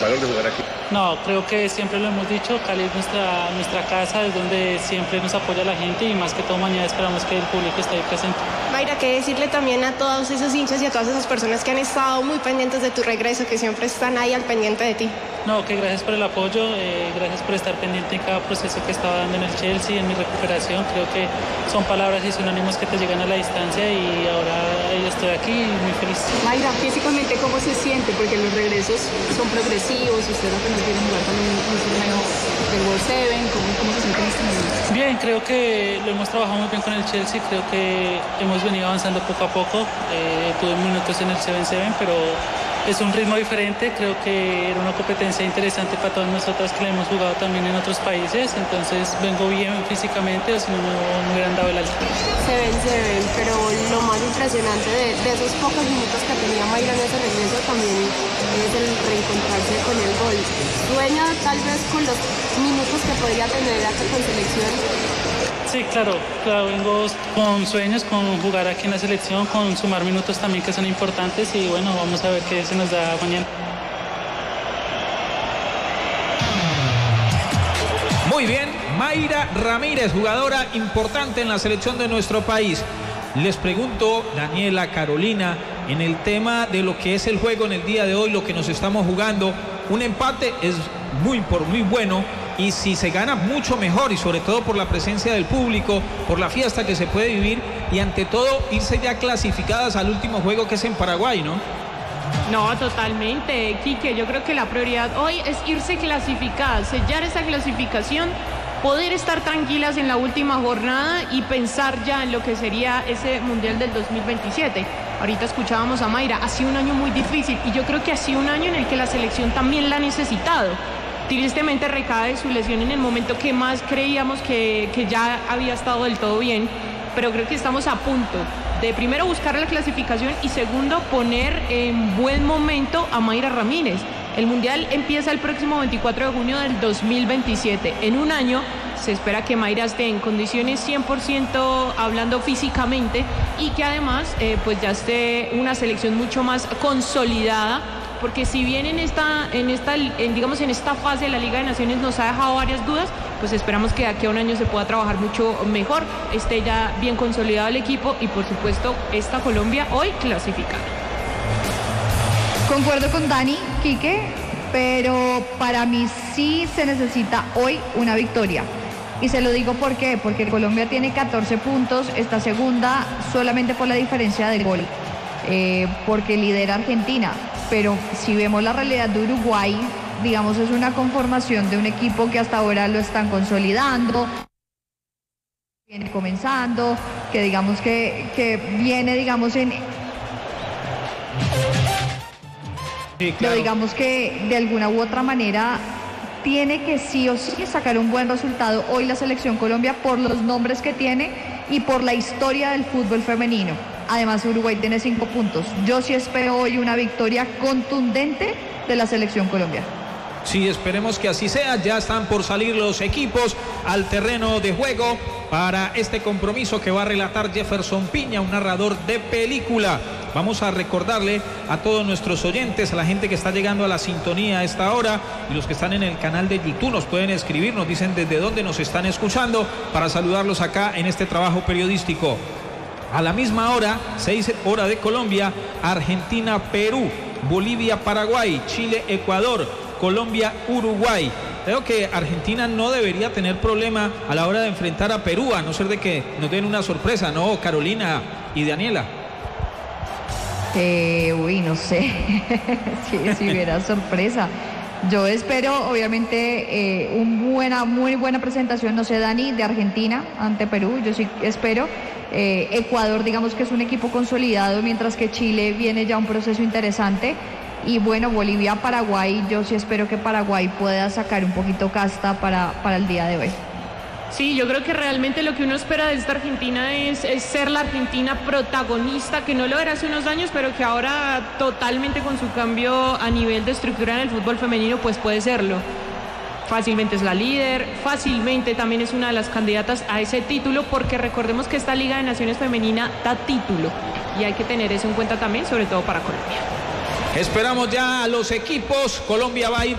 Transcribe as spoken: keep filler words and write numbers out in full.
valor de jugar aquí? No, creo que siempre lo hemos dicho, Cali es nuestra, nuestra casa, es donde siempre nos apoya la gente y más que todo mañana esperamos que el público esté ahí presente. Mayra, ¿qué decirle también a todos esos hinchas y a todas esas personas que han estado muy pendientes de tu regreso, que siempre están ahí al pendiente de ti? No, que gracias por el apoyo, eh, gracias por estar pendiente en cada proceso que estaba dando en el Chelsea, en mi recuperación. Creo que son palabras y sinónimos que te llegan a la distancia y ahora eh, estoy aquí y muy feliz. Mayra, físicamente, ¿cómo se siente? Porque los regresos son progresivos, usted apenas viene a jugar también un torneo del World Seven, ¿cómo, cómo se siente en este momento? Bien, creo que lo hemos trabajado muy bien con el Chelsea, creo que hemos venido avanzando poco a poco, eh, tuve minutos en el siete siete, pero es un ritmo diferente, creo que era una competencia interesante para todas nosotras que la hemos jugado también en otros países, entonces vengo bien físicamente, o si no, no me hubieran dado el alta. Se ven, se ven, pero lo más impresionante de, de esos pocos minutos que tenía Mayra en ese regreso también es el reencontrarse con el gol. ¿Sueña tal vez con los minutos que podría tener acá con selección? Sí, claro, claro, vengo con sueños, con jugar aquí en la selección, con sumar minutos también que son importantes y bueno, vamos a ver qué se nos da mañana. Muy bien, Mayra Ramírez, jugadora importante en la selección de nuestro país. Les pregunto, Daniela, Carolina, en el tema de lo que es el juego en el día de hoy, lo que nos estamos jugando, un empate es muy, muy bueno. Y si se gana, mucho mejor, y sobre todo por la presencia del público, por la fiesta que se puede vivir y ante todo irse ya clasificadas al último juego que es en Paraguay, ¿no? No, totalmente, Quique, yo creo que la prioridad hoy es irse clasificadas, sellar esa clasificación, poder estar tranquilas en la última jornada y pensar ya en lo que sería ese Mundial del dos mil veintisiete. Ahorita escuchábamos a Mayra, ha sido un año muy difícil y yo creo que ha sido un año en el que la selección también la ha necesitado. Tristemente recae su lesión en el momento que más creíamos que, que ya había estado del todo bien, pero creo que estamos a punto de primero buscar la clasificación y segundo poner en buen momento a Mayra Ramírez. El Mundial empieza el próximo veinticuatro de junio del dos mil veintisiete. En un año se espera que Mayra esté en condiciones cien por ciento hablando físicamente y que además eh, pues ya esté una selección mucho más consolidada. Porque si bien en esta, en esta, en, digamos en esta fase de la Liga de Naciones nos ha dejado varias dudas, pues esperamos que de aquí a un año se pueda trabajar mucho mejor, esté ya bien consolidado el equipo y por supuesto esta Colombia hoy clasificada. Concuerdo con Dani, Quique, pero para mí sí se necesita hoy una victoria. Y se lo digo por qué, porque Colombia tiene catorce puntos, está segunda solamente por la diferencia de gol, eh, porque lidera Argentina. Pero si vemos la realidad de Uruguay, digamos, es una conformación de un equipo que hasta ahora lo están consolidando, viene comenzando, que digamos que, que viene, digamos, en... Sí, claro. Pero digamos que de alguna u otra manera tiene que sí o sí sacar un buen resultado hoy la selección Colombia por los nombres que tiene y por la historia del fútbol femenino. Además, Uruguay tiene cinco puntos. Yo sí espero hoy una victoria contundente de la selección Colombia. Sí, esperemos que así sea. Ya están por salir los equipos al terreno de juego para este compromiso que va a relatar Jefferson Piña, un narrador de película. Vamos a recordarle a todos nuestros oyentes, a la gente que está llegando a la sintonía a esta hora y los que están en el canal de YouTube nos pueden escribir, nos dicen desde dónde nos están escuchando para saludarlos acá en este trabajo periodístico. A la misma hora, seis hora de Colombia, Argentina, Perú, Bolivia, Paraguay, Chile, Ecuador, Colombia, Uruguay. Creo que Argentina no debería tener problema a la hora de enfrentar a Perú, a no ser de que nos den una sorpresa, ¿no, Carolina y Daniela? Eh, uy, no sé, si, si hubiera sorpresa. Yo espero, obviamente, eh, una buena, muy buena presentación, no sé, Dani, de Argentina ante Perú, yo sí espero. Eh, Ecuador, digamos que es un equipo consolidado, mientras que Chile viene ya un proceso interesante. Y bueno, Bolivia, Paraguay, yo sí espero que Paraguay pueda sacar un poquito casta para, para el día de hoy. Sí, yo creo que realmente lo que uno espera de esta Argentina es, es ser la Argentina protagonista, que no lo era hace unos años, pero que ahora totalmente con su cambio a nivel de estructura en el fútbol femenino, pues puede serlo. Fácilmente es la líder, fácilmente también es una de las candidatas a ese título, porque recordemos que esta Liga de Naciones Femenina da título y hay que tener eso en cuenta también, sobre todo para Colombia. Esperamos ya a los equipos. Colombia va a ir